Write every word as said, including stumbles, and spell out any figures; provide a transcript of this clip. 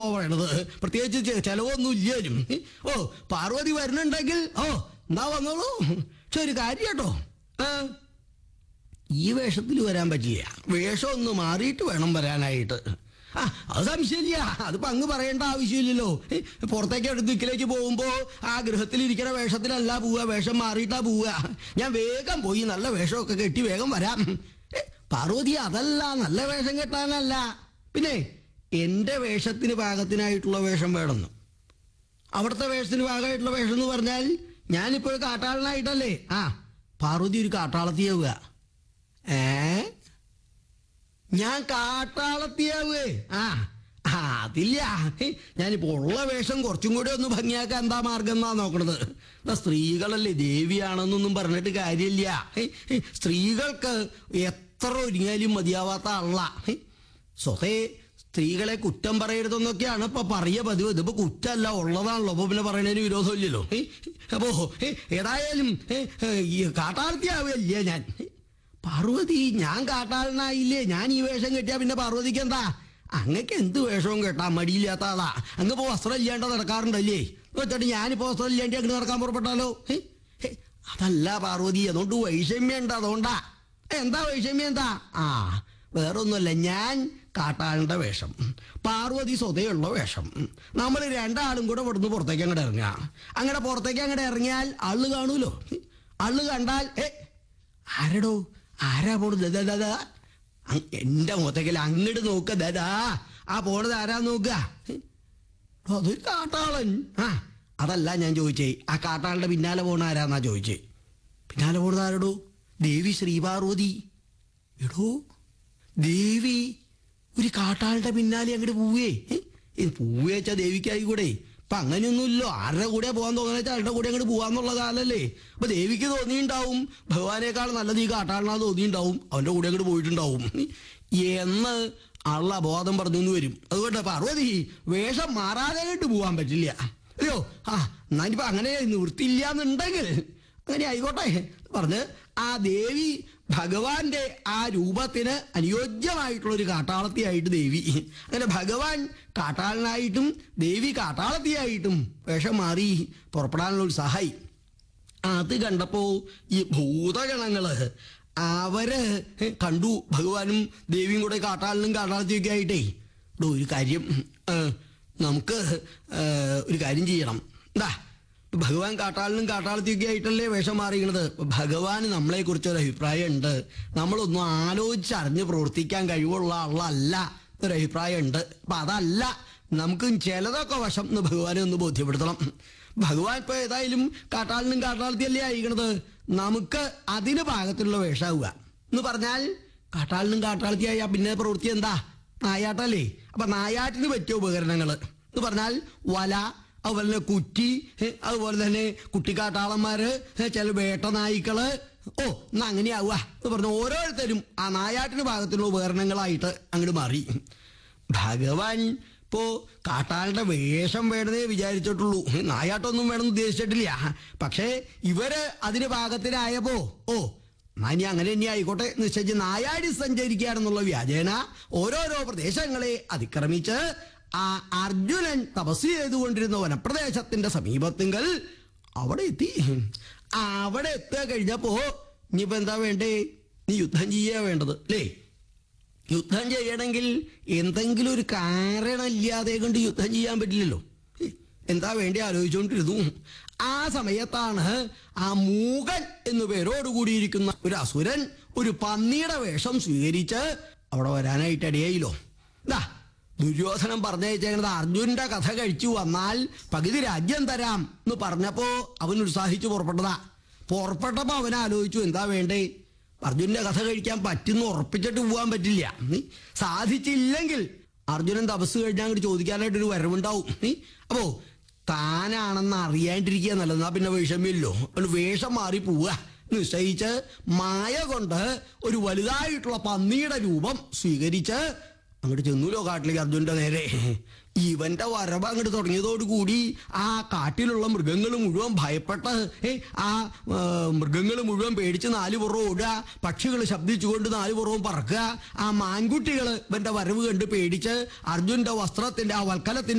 പറയണത്. പ്രത്യേകിച്ച് ചെലവൊന്നും ഇല്ലേനും. ഓ പാർവതി വരുന്നുണ്ടെങ്കിൽ ഓ എന്താ വന്നോളൂ. പക്ഷെ ഒരു കാര്യം കേട്ടോ, ഈ വേഷത്തിൽ വരാൻ പറ്റില്ല. വേഷം ഒന്ന് മാറിയിട്ട് വേണം വരാനായിട്ട്. ആ അത് സംശയമില്ല, അതിപ്പോ അങ്ങ് പറയേണ്ട ആവശ്യമില്ലല്ലോ. പുറത്തേക്ക് അടുത്തേക്കിലേക്ക് പോകുമ്പോ ആ ഗൃഹത്തിലിരിക്കുന്ന വേഷത്തിലല്ല പോവുക, വേഷം മാറിയിട്ടാ പോവുക. ഞാൻ വേഗം പോയി നല്ല വേഷമൊക്കെ കെട്ടി വേഗം വരാം. പാർവതി അതല്ല, നല്ല വേഷം കെട്ടാനല്ല, പിന്നെ എന്റെ വേഷത്തിന് പാകത്തിനായിട്ടുള്ള വേഷം വേണമെന്ന്. അവിടുത്തെ വേഷത്തിന് പാകമായിട്ടുള്ള വേഷം എന്ന് പറഞ്ഞാൽ ഞാനിപ്പോൾ കാട്ടാളനായിട്ടല്ലേ. ആ പാർവതി ഒരു കാട്ടാളത്തിയാവുക. ഏ ഞാൻ കാട്ടാളത്തിയാവേ? ആ അതില്ല, ഞാനിപ്പോ ഉള്ള വേഷം കുറച്ചും കൂടി ഒന്ന് ഭംഗിയാക്കാൻ എന്താ മാർഗം എന്നാ നോക്കണത്. സ്ത്രീകളല്ലേ, ദേവിയാണെന്നൊന്നും പറഞ്ഞിട്ട് കാര്യമില്ല. സ്ത്രീകൾക്ക് എത്ര ഒരുങ്ങിയാലും മതിയാവാത്ത ആളാ. സ്വതേ സ്ത്രീകളെ കുറ്റം പറയരുതെന്നൊക്കെയാണ് ഇപ്പൊ പറയ പതിവ്. ഇതിപ്പോ കുറ്റമല്ല, ഉള്ളതാണല്ലോ. അപ്പൊ പിന്നെ പറയുന്നതിന് വിരോധമില്ലല്ലോ. അപ്പോ ഏതായാലും കാട്ടാളത്തിയാവില്ല ഞാൻ. പാർവതി ഞാൻ കാട്ടാളനായില്ലേ? ഞാൻ ഈ വേഷം കെട്ടിയാ പിന്നെ പാർവതിക്ക് എന്താ? അങ്ങക്ക് എന്ത് വേഷവും കേട്ടാ മടിയില്ലാത്ത ആളാ. അങ്ങിപ്പോ വസ്ത്രം ഇല്ലാണ്ട് നടക്കാറുണ്ടല്ലേ? വെച്ചിട്ട് ഞാനിപ്പോ വസ്ത്രം ഇല്ലാണ്ട് അങ്ങനെ നടക്കാൻ പുറപ്പെട്ടാലോ? അതല്ല പാർവതി, അതുകൊണ്ട് വൈഷമ്യം ഉണ്ട്. അതുകൊണ്ടാ. എന്താ വൈഷമ്യം? എന്താ? ആ വേറൊന്നുമല്ല, ഞാൻ കാട്ടാളന്റെ വേഷം, പാർവതി സ്വതയുള്ള വേഷം. നമ്മൾ രണ്ടാളും കൂടെ ഇവിടുന്ന് പുറത്തേക്ക് അങ്ങോട്ട് ഇറങ്ങുക. അങ്ങനെ പുറത്തേക്ക് അങ്ങോട്ട് ഇറങ്ങിയാൽ ആള് കാണൂലോ. ആള് കണ്ടാൽ ഏ ആരടോ, ആരാ പോണത്? ദാദാ എന്റെ മുഖത്തേക്കല്ല, അങ്ങോട്ട് നോക്ക. ദാദാ ആ പോണത് ആരാ നോക്കുക? അതൊരു കാട്ടാളൻ. ആ അതല്ല ഞാൻ ചോദിച്ചേ, ആ കാട്ടാളന്റെ പിന്നാലെ പോണ ആരാന്നാ ചോദിച്ചേ. പിന്നാലെ പോണത് ആരടോ? ദേവി ശ്രീപാർവതി. എടോ ദേവി ഒരു കാട്ടാളുടെ പിന്നാലെ അങ്ങോട്ട് പോവേ. ഇത് പൂവേ വെച്ചാൽ ദേവിക്കായിക്കൂടെ? ഇപ്പൊ അങ്ങനെയൊന്നുമില്ലോ. ആരുടെ കൂടെ പോകാൻ തോന്നുന്ന വെച്ചാൽ ആരുടെ കൂടെ അങ്ങോട്ട് പോകാന്നുള്ള കാലല്ലേ. അപ്പൊ ദേവിക്ക് തോന്നിയിട്ടുണ്ടാവും ഭഗവാനേക്കാൾ നല്ലത് ഈ കാട്ടാളനാ തോന്നിയിട്ടുണ്ടാവും, അവന്റെ കൂടെ അങ്ങോട്ട് പോയിട്ടുണ്ടാവും എന്ന് ആളുടെ അബോധം പറഞ്ഞു എന്ന് വരും. അതുകൊണ്ട് പാർവതി വേഷം മാറാനായിട്ട് പോകാൻ പറ്റില്ല. അയ്യോ ആ എന്നാനിപ്പോ അങ്ങനെ നിവൃത്തിയില്ല എന്നുണ്ടെങ്കിൽ അങ്ങനെ ആയിക്കോട്ടെ പറഞ്ഞ് ആ ദേവി ഭഗവാന്റെ ആ രൂപത്തിന് അനുയോജ്യമായിട്ടുള്ളൊരു കാട്ടാളത്തിയായിട്ട് ദേവി, അങ്ങനെ ഭഗവാൻ കാട്ടാളനായിട്ടും ദേവി കാട്ടാളത്തിയായിട്ടും വേഷം മാറി പുറപ്പെടാനുള്ള ഉത്സാഹമായി. അത് കണ്ടപ്പോ ഈ ഭൂതഗണങ്ങള് അവര് കണ്ടു ഭഗവാനും ദേവിയും കൂടെ കാട്ടാളനും കാട്ടാളത്തിയൊക്കെ ആയിട്ടേ. ഒരു കാര്യം നമുക്ക് ഒരു കാര്യം ചെയ്യണം. എന്താ, ഭഗവാൻ കാട്ടാളനും കാട്ടാളത്തിയൊക്കെ ആയിട്ടല്ലേ വേഷം മാറിയത്. ഭഗവാന് നമ്മളെ കുറിച്ചൊരു അഭിപ്രായം ഉണ്ട്. നമ്മളൊന്നും ആലോചിച്ചറിഞ്ഞ് പ്രവർത്തിക്കാൻ കഴിവുള്ള ആളല്ല ഒരു അഭിപ്രായം ഉണ്ട്. അപ്പൊ അതല്ല, നമുക്ക് ചിലതൊക്കെ വശം എന്ന് ഭഗവാനെ ഒന്ന് ബോധ്യപ്പെടുത്തണം. ഭഗവാൻ ഇപ്പൊ ഏതായാലും കാട്ടാളനും കാട്ടാളത്തിയല്ലേ ആയിരിക്കണത്, നമുക്ക് അതിന് പാകത്തിലുള്ള വേഷമാവുക എന്ന് പറഞ്ഞാൽ കാട്ടാളനും കാട്ടാളത്തിയായ പിന്നെ പ്രവൃത്തി എന്താ? നായാട്ടല്ലേ. അപ്പൊ നായാട്ടിന് പറ്റിയ ഉപകരണങ്ങൾ എന്ന് പറഞ്ഞാൽ വല, അതുപോലെ തന്നെ കുറ്റി, അതുപോലെ തന്നെ കുട്ടിക്കാട്ടാളന്മാര്, ചില വേട്ട നായ്ക്കള്. ഓ എന്നാ അങ്ങനെയാവുക എന്ന് പറഞ്ഞ ഓരോരുത്തരും ആ നായാട്ടിന് ഭാഗത്തുള്ള ഉപകരണങ്ങളായിട്ട് അങ്ങോട്ട് മാറി. ഭഗവാൻ ഇപ്പോ കാട്ടാളുടെ വേഷം വേണമെന്നേ വിചാരിച്ചിട്ടുള്ളൂ, നായാട്ടൊന്നും വേണമെന്ന് ഉദ്ദേശിച്ചിട്ടില്ല. പക്ഷേ ഇവര് അതിന് പാകത്തിനായപ്പോ ഓ നാനി അങ്ങനെ തന്നെ ആയിക്കോട്ടെ നിശ്ചയിച്ച് നായാടി സഞ്ചരിക്കുകയാണെന്നുള്ള വ്യാജേന ഓരോരോ പ്രദേശങ്ങളെ അതിക്രമിച്ച് ആ അർജുനൻ തപസ് ചെയ്തുകൊണ്ടിരുന്ന വനപ്രദേശത്തിന്റെ സമീപത്തിങ്കൽ അവിടെ എത്തി. അവിടെ എത്തുക കഴിഞ്ഞപ്പോ ഇനിയിപ്പോ എന്താ വേണ്ടേ? നീ യുദ്ധം ചെയ്യാ വേണ്ടത് അല്ലേ? യുദ്ധം ചെയ്യണമെങ്കിൽ എന്തെങ്കിലും ഒരു കാരണമില്ലാതെ കൊണ്ട് യുദ്ധം ചെയ്യാൻ പറ്റില്ലല്ലോ. എന്താ വേണ്ടി ആലോചിച്ചുകൊണ്ടിരുന്നു. ആ സമയത്താണ് ആ മൂകൻ എന്നു പേരോടുകൂടിയിരിക്കുന്ന ഒരു അസുരൻ ഒരു പന്നിയുടെ വേഷം സ്വീകരിച്ച് അവിടെ വരാനായിട്ട് ഇടയായില്ലോ. ഇതാ ദുര്യോധനം പറഞ്ഞയച്ചത് അർജുനന്റെ കഥ കഴിച്ചു വന്നാൽ പകുതി രാജ്യം തരാം എന്ന് പറഞ്ഞപ്പോ അവൻ ഉത്സാഹിച്ചു പുറപ്പെട്ടതാ. പുറപ്പെട്ടപ്പോ അവൻ ആലോചിച്ചു എന്താ വേണ്ടേ? അർജുനന്റെ കഥ കഴിക്കാൻ പറ്റുന്ന ഉറപ്പിച്ചിട്ട് പോകാൻ പറ്റില്ല. സാധിച്ചില്ലെങ്കിൽ അർജുനൻ തപസ് കഴിഞ്ഞാൽ അങ്ങോട്ട് ചോദിക്കാനായിട്ടൊരു വരവുണ്ടാവും. അപ്പോ താനാണെന്ന് അറിയാണ്ടിരിക്കുക നല്ലത്. പിന്നെ വേഷമില്ലോ, വേഷം മാറി പോവുക നിശ്ചയിച്ച് മായ കൊണ്ട് ഒരു വലുതായിട്ടുള്ള പന്നിയുടെ രൂപം സ്വീകരിച്ച് അങ്ങോട്ട് ചെന്നൂലോ കാട്ടിലേക്ക് അർജുനന്റെ നേരെ. ഇവന്റെ വരവ് അങ്ങോട്ട് തുടങ്ങിയതോടുകൂടി ആ കാട്ടിലുള്ള മൃഗങ്ങൾ മുഴുവൻ ഭയപ്പെട്ട് ഏ ആ മൃഗങ്ങൾ മുഴുവൻ പേടിച്ച് നാല് പുറവും ഓടുക, പക്ഷികൾ ശബ്ദിച്ചുകൊണ്ട് നാല് പുറവും പറക്കുക. ആ മാൻകുട്ടികൾ ഇവന്റെ വരവ് കണ്ട് പേടിച്ച് അർജുന്റെ വസ്ത്രത്തിന്റെ ആ വൽക്കലത്തിന്റെ